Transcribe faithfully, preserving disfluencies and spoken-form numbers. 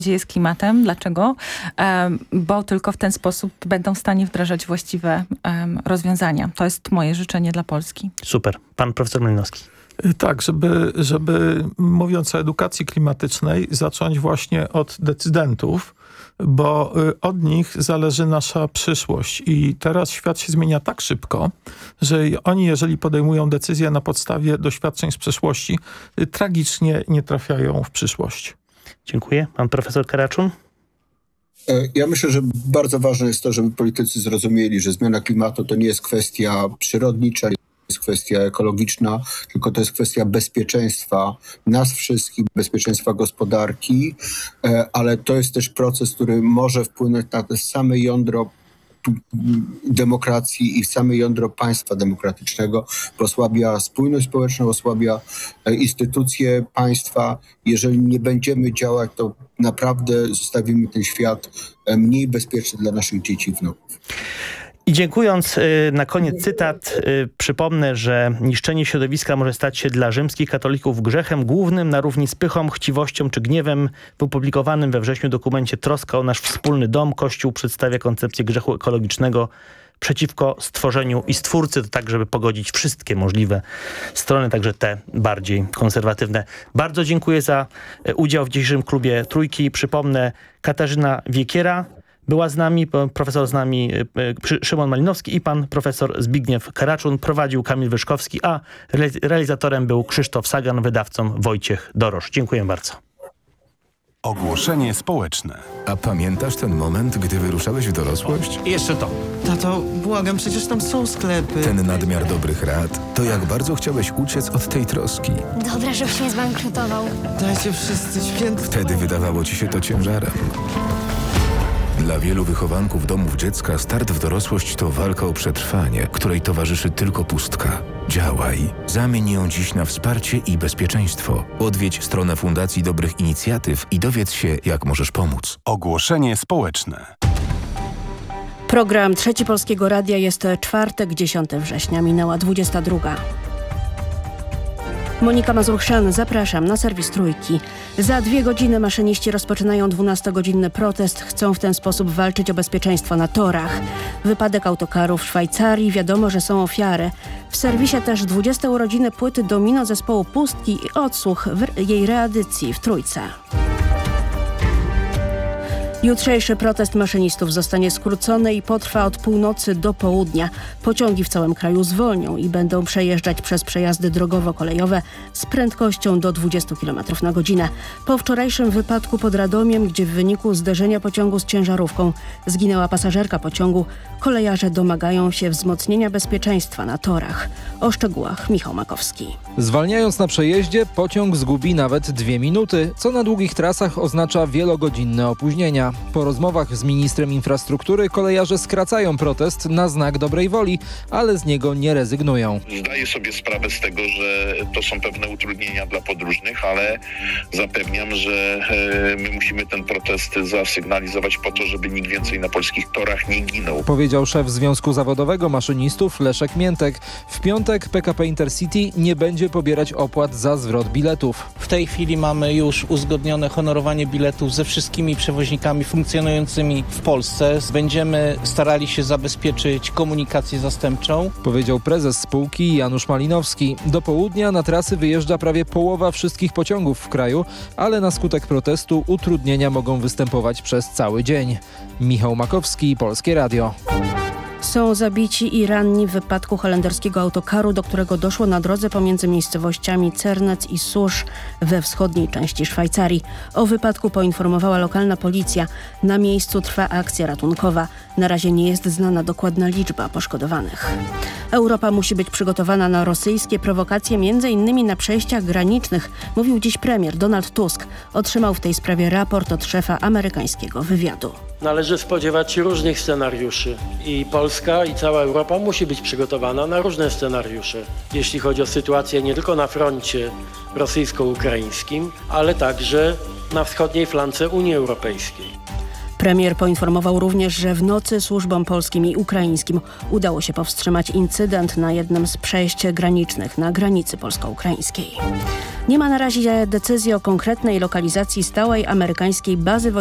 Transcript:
dzieje z klimatem. Dlaczego? Bo tylko w ten sposób będą w stanie wdrażać właściwe rozwiązania. To jest moje życzenie dla Polski. Super. Pan profesor Malinowski. Tak, żeby, żeby mówiąc o edukacji klimatycznej, zacząć właśnie od decydentów, bo od nich zależy nasza przyszłość. I teraz świat się zmienia tak szybko, że oni, jeżeli podejmują decyzje na podstawie doświadczeń z przeszłości, tragicznie nie trafiają w przyszłość. Dziękuję. Pan profesor Karaczun? Ja myślę, że bardzo ważne jest to, żeby politycy zrozumieli, że zmiana klimatu to nie jest kwestia przyrodnicza, jest kwestia ekologiczna, tylko to jest kwestia bezpieczeństwa nas wszystkich, bezpieczeństwa gospodarki, ale to jest też proces, który może wpłynąć na to same jądro demokracji i same jądro państwa demokratycznego, bo osłabia spójność społeczną, osłabia instytucje państwa. Jeżeli nie będziemy działać, to naprawdę zostawimy ten świat mniej bezpieczny dla naszych dzieci i wnuków. I dziękując na koniec cytat, przypomnę, że niszczenie środowiska może stać się dla rzymskich katolików grzechem głównym na równi z pychą, chciwością czy gniewem. W opublikowanym we wrześniu dokumencie Troska o nasz wspólny dom Kościół przedstawia koncepcję grzechu ekologicznego przeciwko stworzeniu i stwórcy, to tak, żeby pogodzić wszystkie możliwe strony, także te bardziej konserwatywne. Bardzo dziękuję za udział w dzisiejszym klubie Trójki. Przypomnę, Katarzyna Wiekiera była z nami, profesor z nami Szymon Malinowski i pan profesor Zbigniew Karaczun. Prowadził Kamil Wyszkowski, a realizatorem był Krzysztof Sagan, wydawcą Wojciech Dorosz. Dziękuję bardzo. Ogłoszenie społeczne. A pamiętasz ten moment, gdy wyruszałeś w dorosłość? Jeszcze to. Tato, błagam, przecież tam są sklepy. Ten nadmiar dobrych rad, to jak bardzo chciałeś uciec od tej troski. Dobra, żebyś nie zbankrutował. Dajcie wszyscy świętych. Wtedy wydawało ci się to ciężarem. Dla wielu wychowanków domów dziecka start w dorosłość to walka o przetrwanie, której towarzyszy tylko pustka. Działaj. Zamień ją dziś na wsparcie i bezpieczeństwo. Odwiedź stronę Fundacji Dobrych Inicjatyw i dowiedz się, jak możesz pomóc. Ogłoszenie społeczne. Program Trzeci Polskiego Radia jest czwartek, dziesiątego września, minęła dwudziesta druga. Monika Mazur-Chrzan, zapraszam na serwis Trójki. Za dwie godziny maszyniści rozpoczynają dwunastogodzinny protest. Chcą w ten sposób walczyć o bezpieczeństwo na torach. Wypadek autokaru w Szwajcarii, wiadomo, że są ofiary. W serwisie też dwudzieste urodziny płyty Domino zespołu Pustki i odsłuch w jej reedycji w Trójce. Jutrzejszy protest maszynistów zostanie skrócony i potrwa od północy do południa. Pociągi w całym kraju zwolnią i będą przejeżdżać przez przejazdy drogowo-kolejowe z prędkością do dwudziestu kilometrów na godzinę. Po wczorajszym wypadku pod Radomiem, gdzie w wyniku zderzenia pociągu z ciężarówką zginęła pasażerka pociągu, kolejarze domagają się wzmocnienia bezpieczeństwa na torach. O szczegółach Michał Makowski. Zwalniając na przejeździe, pociąg zgubi nawet dwie minuty, co na długich trasach oznacza wielogodzinne opóźnienia. Po rozmowach z ministrem infrastruktury kolejarze skracają protest na znak dobrej woli, ale z niego nie rezygnują. Zdaję sobie sprawę z tego, że to są pewne utrudnienia dla podróżnych, ale zapewniam, że my musimy ten protest zasygnalizować po to, żeby nikt więcej na polskich torach nie ginął. Powiedział szef Związku Zawodowego Maszynistów Leszek Miętek. W piątek P K P Intercity nie będzie pobierać opłat za zwrot biletów. W tej chwili mamy już uzgodnione honorowanie biletów ze wszystkimi przewoźnikami funkcjonującymi w Polsce. Będziemy starali się zabezpieczyć komunikację zastępczą. Powiedział prezes spółki Janusz Malinowski. Do południa na trasy wyjeżdża prawie połowa wszystkich pociągów w kraju, ale na skutek protestu utrudnienia mogą występować przez cały dzień. Michał Makowski, Polskie Radio. Są zabici i ranni w wypadku holenderskiego autokaru, do którego doszło na drodze pomiędzy miejscowościami Cernec i Susz we wschodniej części Szwajcarii. O wypadku poinformowała lokalna policja. Na miejscu trwa akcja ratunkowa. Na razie nie jest znana dokładna liczba poszkodowanych. Europa musi być przygotowana na rosyjskie prowokacje, między innymi na przejściach granicznych, mówił dziś premier Donald Tusk. Otrzymał w tej sprawie raport od szefa amerykańskiego wywiadu. Należy spodziewać się różnych scenariuszy i Polska i cała Europa musi być przygotowana na różne scenariusze, jeśli chodzi o sytuację nie tylko na froncie rosyjsko-ukraińskim, ale także na wschodniej flance Unii Europejskiej. Premier poinformował również, że w nocy służbom polskim i ukraińskim udało się powstrzymać incydent na jednym z przejść granicznych na granicy polsko-ukraińskiej. Nie ma na razie decyzji o konkretnej lokalizacji stałej amerykańskiej bazy